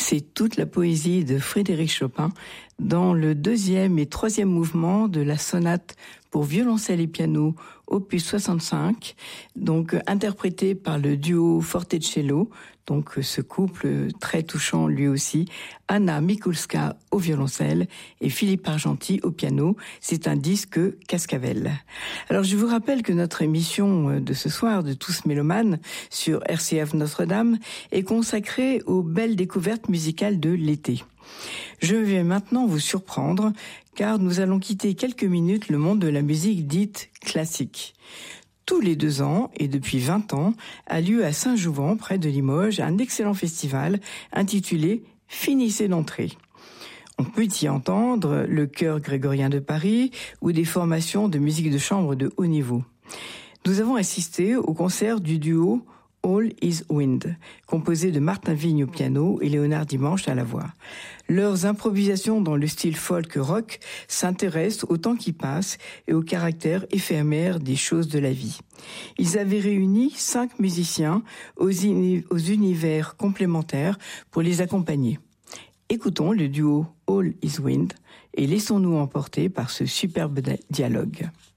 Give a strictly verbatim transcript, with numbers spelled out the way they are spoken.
C'est toute la poésie de Frédéric Chopin dans le deuxième et troisième mouvement de la sonate pour violoncelle et piano opus soixante-cinq, donc interprété par le duo Forte-cello, donc ce couple très touchant lui aussi, Anna Mikulska au violoncelle et Philippe Argenty au piano. C'est un disque Cascavel. Alors je vous rappelle que notre émission de ce soir de Tous Mélomanes sur R C F Notre-Dame est consacrée aux belles découvertes musicales de l'été. Je vais maintenant vous surprendre car nous allons quitter quelques minutes le monde de la musique dite classique. Tous les deux ans, et depuis vingt ans, a lieu à Saint-Jouvent, près de Limoges, un excellent festival intitulé « Finissez d'entrer ». On peut y entendre le chœur grégorien de Paris ou des formations de musique de chambre de haut niveau. Nous avons assisté au concert du duo All is Wind, composé de Martin Vigne au piano et Léonard Dimanche à la voix. Leurs improvisations dans le style folk rock s'intéressent au temps qui passe et au caractère éphémère des choses de la vie. Ils avaient réuni cinq musiciens aux, uni- aux univers complémentaires pour les accompagner. Écoutons le duo All is Wind et laissons-nous emporter par ce superbe dialogue.